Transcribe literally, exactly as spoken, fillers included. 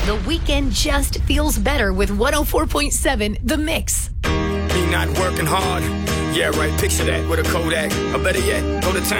The weekend just feels better with one oh four point seven The Mix. Me not working hard. Yeah, right. Picture that with a Kodak. Or better yet, go to town.